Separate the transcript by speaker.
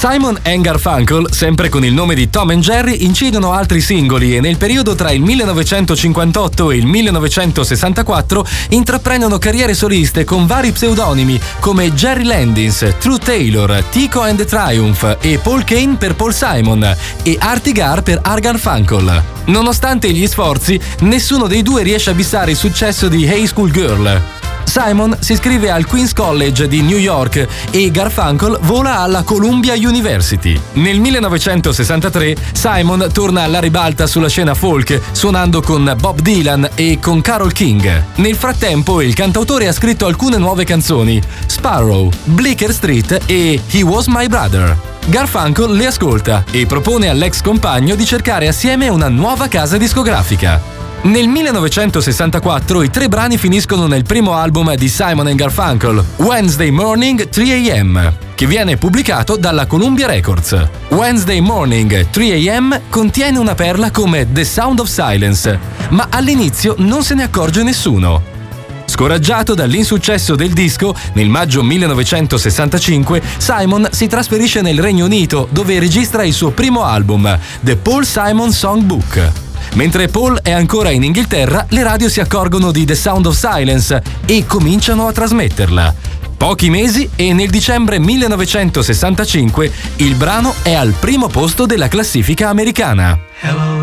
Speaker 1: Simon & Garfunkel, sempre con il nome di Tom and Jerry, incidono altri singoli e nel periodo tra il 1958 e il 1964 intraprendono carriere soliste con vari pseudonimi come Jerry Landis, True Taylor, Tico and the Triumph e Paul Kane per Paul Simon e Artie Garr per Art Garfunkel. Nonostante gli sforzi, nessuno dei due riesce a bissare il successo di Hey School Girl. Simon si iscrive al Queens College di New York e Garfunkel vola alla Columbia University. Nel 1963 Simon torna alla ribalta sulla scena folk, suonando con Bob Dylan e con Carole King. Nel frattempo il cantautore ha scritto alcune nuove canzoni: Sparrow, Bleecker Street e He Was My Brother. Garfunkel le ascolta e propone all'ex compagno di cercare assieme una nuova casa discografica. Nel 1964 i 3 brani finiscono nel primo album di Simon & Garfunkel, Wednesday Morning 3 AM, che viene pubblicato dalla Columbia Records. Wednesday Morning 3 AM contiene una perla come The Sound of Silence, ma all'inizio non se ne accorge nessuno. Scoraggiato dall'insuccesso del disco, nel maggio 1965 Simon si trasferisce nel Regno Unito, dove registra il suo primo album, The Paul Simon Songbook. Mentre Paul è ancora in Inghilterra, le radio si accorgono di The Sound of Silence e cominciano a trasmetterla. Pochi mesi e nel dicembre 1965 il brano è al primo posto della classifica americana.
Speaker 2: Hello